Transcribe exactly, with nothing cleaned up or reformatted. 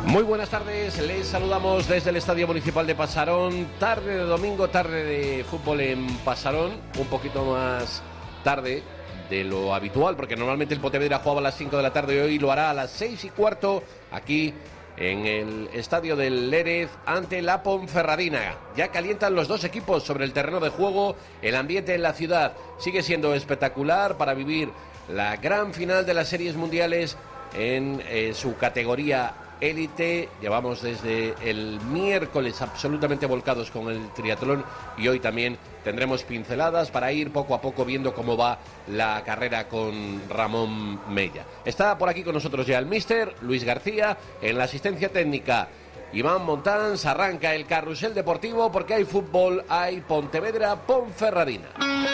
Muy buenas tardes, les saludamos desde el Estadio Municipal de Pasarón. Tarde de domingo, tarde de fútbol en Pasarón, un poquito más tarde de lo habitual, porque normalmente el Pontevedra jugaba a las cinco de la tarde y hoy lo hará a las seis y cuarto aquí en el Estadio del Lérez ante la Ponferradina. Ya calientan los dos equipos sobre el terreno de juego, el ambiente en la ciudad sigue siendo espectacular para vivir la gran final de las series mundiales en eh, su categoría élite. Llevamos desde el miércoles absolutamente volcados con el triatlón y hoy también tendremos pinceladas para ir poco a poco viendo cómo va la carrera con Ramón Mella. Está por aquí con nosotros ya el míster Luis García, en la asistencia técnica Iván Montans. Arranca el carrusel deportivo porque hay fútbol, hay Pontevedra Ponferradina.